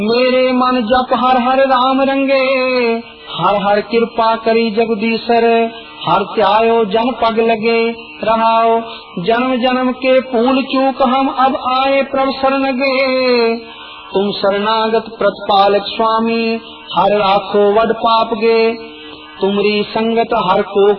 मेरे मन जप हर हर राम रंगे, हर हर कृपा करी जगदीशर, हर त्यायो जन पग लगे रहाओ। जन्म जन्म के भूल चूक हम अब आए प्रभु शरण गे, तुम शरणागत प्रतिपालक स्वामी, हर राखो वड पाप गे। तुमरी संगत हर को